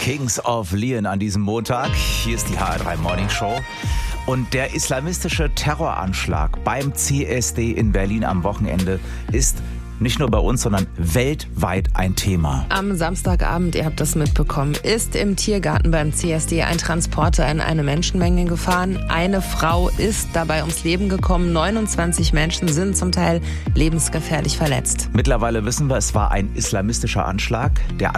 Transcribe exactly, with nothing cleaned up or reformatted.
Kings of Leon an diesem Montag. Hier ist die H R drei Morning Show. Und der islamistische Terroranschlag beim C S D in Berlin am Wochenende ist nicht nur bei uns, sondern weltweit ein Thema. Am Samstagabend, ihr habt das mitbekommen, ist im Tiergarten beim C S D ein Transporter in eine Menschenmenge gefahren. Eine Frau ist dabei ums Leben gekommen. neunundzwanzig Menschen sind zum Teil lebensgefährlich verletzt. Mittlerweile wissen wir, es war ein islamistischer Anschlag. Der